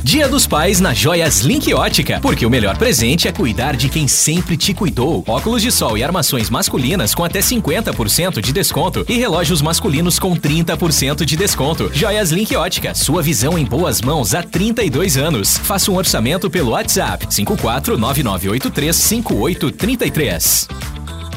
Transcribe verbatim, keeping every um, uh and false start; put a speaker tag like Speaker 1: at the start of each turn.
Speaker 1: Dia dos Pais na Joias Link Ótica, porque o melhor presente é cuidar de quem sempre te cuidou. Óculos de sol e armações masculinas com até cinquenta por cento de desconto e relógios masculinos com trinta por cento de desconto. Joias Link Ótica, sua visão em boas mãos há trinta e dois anos. Faça um orçamento pelo WhatsApp cinco quatro nove nove oito três cinco oito três três.